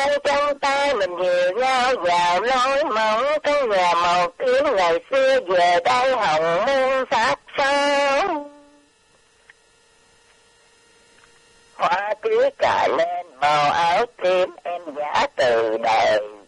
trong tay mình dìu nhau vào lối mộng, cái nhà màu tím ngày xưa về đây hồng muôn sắc sao. Hoa tưới cài lên màu áo tím em giả từ đời.